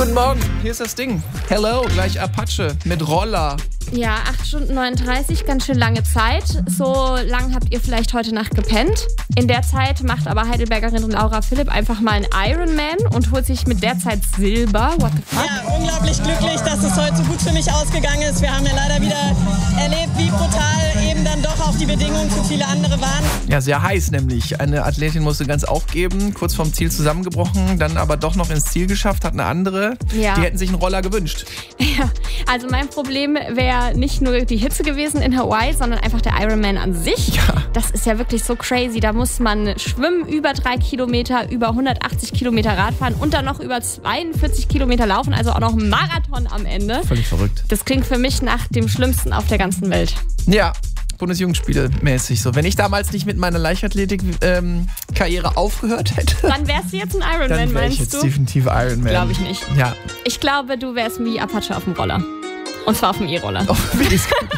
Guten Morgen, hier ist das Ding. Hello, gleich Apache mit Roller. Ja, 8 Stunden 39, ganz schön lange Zeit. So lang habt ihr vielleicht heute Nacht gepennt. In der Zeit macht aber Heidelbergerin Laura Philipp einfach mal einen Ironman und holt sich mit der Zeit Silber. What the fuck? Ja, unglaublich glücklich, dass es heute so gut für mich ausgegangen ist. Wir haben ja leider wieder erlebt, wie brutal eben dann doch auch die Bedingungen für viele andere waren. Ja, sehr heiß nämlich. Eine Athletin musste ganz aufgeben, kurz vorm Ziel zusammengebrochen, dann aber doch noch ins Ziel geschafft, hat eine andere. Ja. Die hätten sich einen Roller gewünscht. Ja, also mein Problem wäre nicht nur die Hitze gewesen in Hawaii, sondern einfach der Ironman an sich. Ja. Das ist ja wirklich so crazy. Da muss man schwimmen, über 3 Kilometer, über 180 Kilometer Radfahren und dann noch über 42 Kilometer laufen, also auch noch ein Marathon am Ende. Völlig verrückt. Das klingt für mich nach dem Schlimmsten auf der ganzen Welt. Ja, Bundesjugendspiele mäßig so. Wenn ich damals nicht mit meiner Leichtathletik-Karriere aufgehört hätte, Dann wärst du jetzt ein Ironman, dann wäre ich meinst jetzt du? definitiv Ironman. Glaube ich nicht. Ja. Ich glaube, du wärst wie Apache auf dem Roller. Und zwar auf dem E-Roller. Oh, wenigstens.